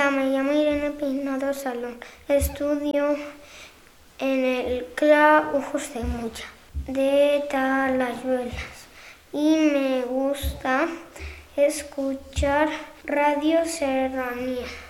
Hola, me llamo Irene Peinado Salón. Estudio en el CLA Ojos de Mulla de Talayuelas y me gusta escuchar Radio Serranía.